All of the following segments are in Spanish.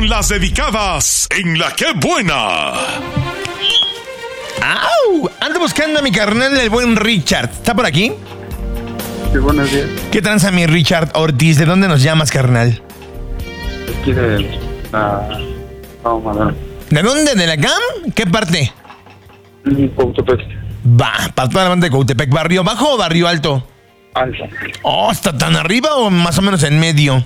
con las dedicadas en La Qué Buena. ¡Au! Ando buscando a mi carnal, el buen Richard. ¿Está por aquí? Sí, buenos días. ¿Qué tranza, mi Richard Ortiz? ¿De dónde nos llamas, carnal? Aquí de la... Madero. ¿De dónde? ¿De la CAM? ¿Qué parte? Cautepec. Va, para toda la banda de Cautepec. ¿Barrio bajo o barrio alto? Alta. Oh, ¿está tan arriba o más o menos en medio?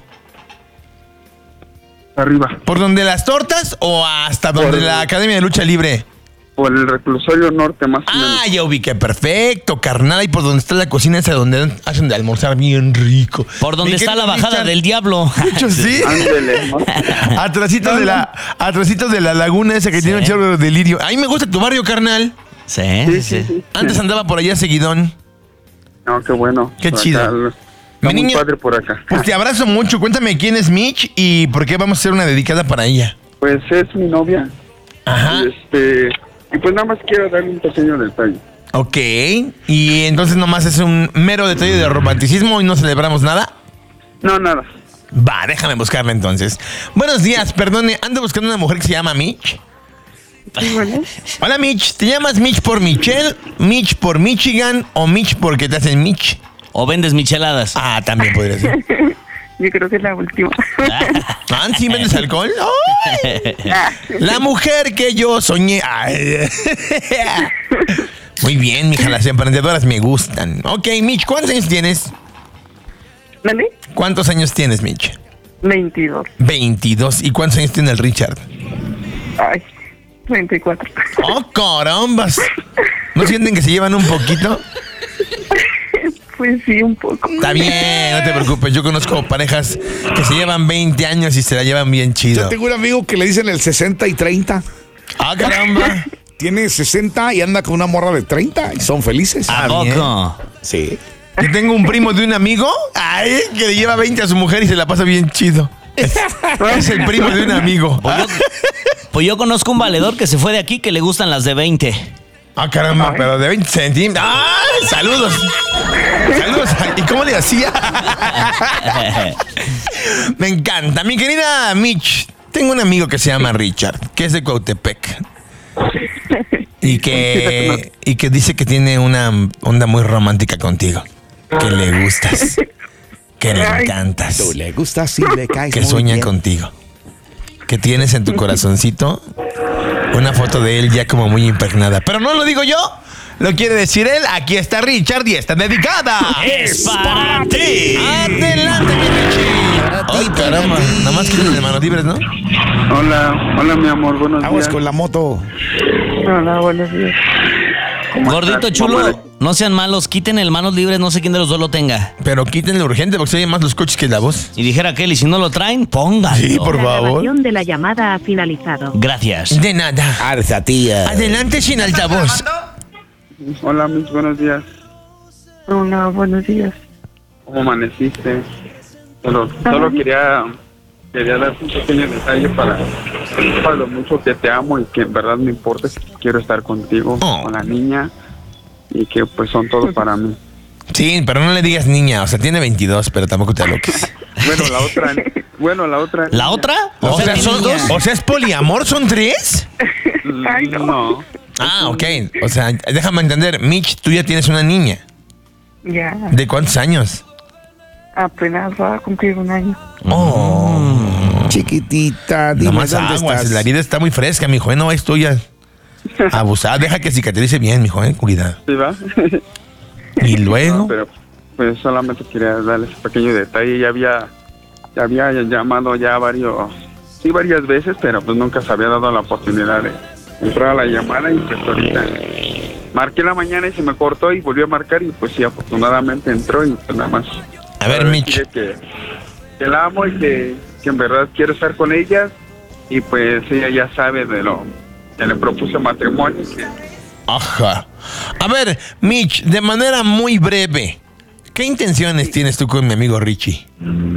Arriba. ¿Por donde las tortas o hasta donde la Academia de Lucha Libre? Por el reclusorio norte, más o menos. Ah, ya ubiqué, perfecto, carnal. Ahí por donde está la cocina esa donde hacen de almorzar bien rico. Por donde Mi está la querido bajada Richard, del diablo. Mucho, sí. Ándele, ¿no? Atrasitos de la laguna esa que tiene un chorro de lirio. A mí me gusta tu barrio, carnal. Sí. Antes andaba por allá seguidón. No, qué bueno. Qué Por chido. acá, Mi está muy niño, padre por acá. pues te abrazo mucho. Cuéntame quién es Mitch y por qué vamos a hacer una dedicada para ella. Pues es mi novia. Ajá. Y pues nada más quiero darle un pequeño detalle. Ok. Y entonces nomás es un mero detalle de romanticismo y no celebramos nada. No, nada. Va, déjame buscarla entonces. Buenos días, perdone, ando buscando una mujer que se llama Mitch. Hola Mitch, ¿te llamas Mitch por Michelle, Mitch por Michigan o Mitch porque te hacen Mitch? O vendes micheladas. Ah, también podría ser. Yo creo que es la última. Ah, ¿sí vendes alcohol? ¡Ay! La mujer que yo soñé. Ay. Muy bien, mija, las emprendedoras me gustan. Ok, Mitch, ¿cuántos años tienes? ¿Dale? ¿Cuántos años tienes, Mitch? 22. 22. ¿Y cuántos años tiene el Richard? Ay, 34. ¡Oh, carambas! ¿No sienten que se llevan un poquito? Pues sí, un poco. Está bien, no te preocupes. Yo conozco parejas que se llevan 20 años y se la llevan bien chido. Yo tengo un amigo que le dicen el 60 y 30. ¡Ah, caramba! Tiene 60 y anda con una morra de 30 y son felices. ¿A bien. poco? Sí. Yo tengo un primo de un amigo que le lleva 20 a su mujer y se la pasa bien chido. Es el primo de un amigo. Pues yo conozco un valedor que se fue de aquí que le gustan las de 20. Ah, caramba, pero de 20 centímetros. ¡Ay! ¡Saludos! ¡Saludos! ¿Y cómo le hacía? Me encanta. Mi querida Mitch, tengo un amigo que se llama Richard, que es de Cautepec. Y que dice que tiene una onda muy romántica contigo. Que le gustas. Que le encantas. Tú le gustas y le caes Que muy sueña bien. contigo. Que tienes en tu corazoncito una foto de él ya como muy impregnada. Pero no lo digo yo, lo quiere decir él. Aquí está Richard y está dedicada. ¡Es para ti! Adelante, mi Richie. Ay, caramba. Nada más que de manos libres, ¿no? Hola mi amor, buenos Aguas días. con la moto. Hola, buenos días. Gordito chulo, no sean malos, quiten el manos libres, no sé quién de los dos lo tenga. Pero quítenlo urgente porque se oyen más los coches que la voz. Y dijera aquel, y si no lo traen, pónganlo. Sí, por La favor. grabación de la llamada ha finalizado. Gracias. De nada. Arza, tía. Adelante sin altavoz. Hola, mis buenos días. Hola, buenos días. ¿Cómo amaneciste? Solo quería darte un pequeño detalle para lo mucho que te amo y que en verdad me importa, que quiero estar contigo, Oh. con la niña, y que pues son todo para mí. Sí, pero no le digas niña. O sea, tiene 22, pero tampoco te aloques. Bueno, la otra. ¿La otra? O sea, ¿tienen dos? o sea, ¿es poliamor? ¿Son 3? Ay, no. No. Ah, ok. O sea, déjame entender. Mitch, tú ya tienes una niña. Ya, ¿De cuántos años? apenas va a cumplir un año. Oh. Chiquitita, No dime más dónde aguas. estás. La herida está muy fresca, mijo. No estoy ya abusada. Deja que cicatrice bien, mijo. Cuidado. ¿Sí va? Y luego. No, pero pues solamente quería darles un pequeño detalle. Ya había llamado ya varias veces, pero pues nunca se había dado la oportunidad de entrar a la llamada, y pues ahorita marqué la mañana y se me cortó y volvió a marcar, y pues sí, afortunadamente entró, y pues nada más. A ver, para Mitch. decirle que la amo y que en verdad quiero estar con ella, y pues ella ya sabe de lo que le propuse matrimonio. Ajá. A ver, Mitch, de manera muy breve, ¿qué intenciones tienes tú con mi amigo Richie?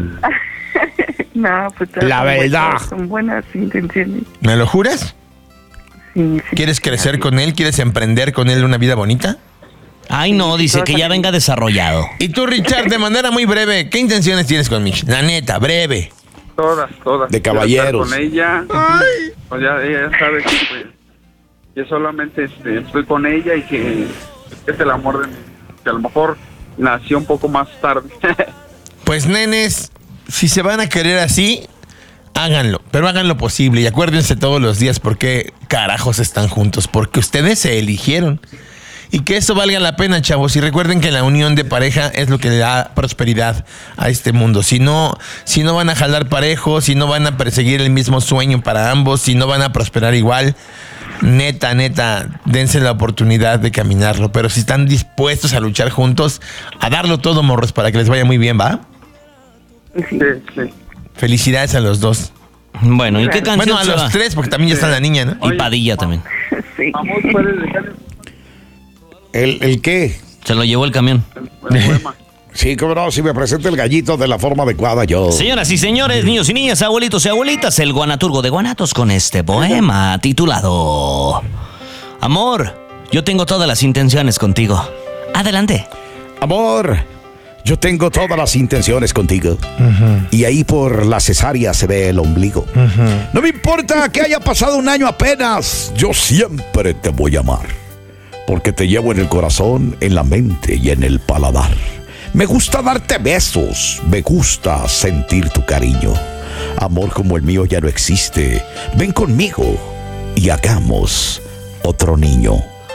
No, pues todas La son verdad. buenas, son buenas intenciones. ¿Me lo juras? Sí, sí. ¿Quieres crecer con él? ¿Quieres emprender con él una vida bonita? Ay, no, dice que ya venga desarrollado. Y tú, Richard, de manera muy breve, ¿qué intenciones tienes con Mitch? La neta, breve. Todas. De Quiero caballeros. estar con ella. Pues ya ella sabe que, pues, que solamente estoy con ella y que es el amor de mi, que a lo mejor nació un poco más tarde. Pues nenes, si se van a querer así, háganlo, pero hagan lo posible y acuérdense todos los días por qué carajos están juntos, porque ustedes se eligieron. Y que eso valga la pena, chavos. Y recuerden que la unión de pareja es lo que le da prosperidad a este mundo. Si no van a jalar parejo, si no van a perseguir el mismo sueño para ambos, si no van a prosperar igual, neta, dense la oportunidad de caminarlo. Pero si están dispuestos a luchar juntos, a darlo todo, morros, para que les vaya muy bien, ¿va? Sí. Felicidades a los dos. Bueno, ¿y qué canción Bueno, a se los va? tres, porque también ya está la niña, ¿no? Y Padilla también. Sí. Vamos, puedes dejar ¿El qué? Se lo llevó el camión. el poema. Sí, cómo no, si me presenta el gallito de la forma adecuada, yo. Señoras y señores, niños y niñas, abuelitos y abuelitas, el guanaturgo de Guanatos con este poema titulado Amor, yo tengo todas las intenciones contigo. Adelante. Amor, yo tengo todas las intenciones contigo. Y ahí por la cesárea se ve el ombligo. No me importa que haya pasado un año apenas, yo siempre te voy a amar. Porque te llevo en el corazón, en la mente y en el paladar. Me gusta darte besos, me gusta sentir tu cariño. Amor como el mío ya no existe. Ven conmigo y hagamos otro niño.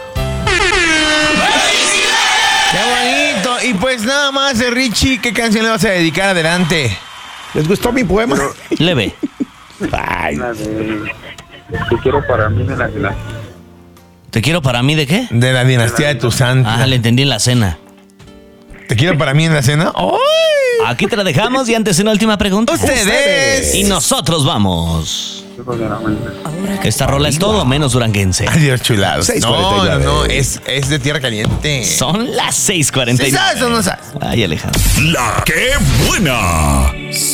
¡Qué bonito! Y pues nada más, Richie, ¿qué canción le vas a dedicar? Adelante. ¿Les gustó mi poema? Leve. Ay, La de Te quiero para mí de la ¿Te quiero para mí de qué? De la dinastía de tu santa. Ah, le entendí en la cena. ¿Te quiero para mí en la cena? ¡Ay! Aquí te la dejamos y antes una última pregunta. ¡Ustedes! Y nosotros vamos. de la mañana. Esta rola es todo menos duranguense. Adiós, chulados. 6:49. No, es de tierra caliente. Son las ¿Sí 6:49. sabes o no sabes? Ay, Alejandro. La que buena.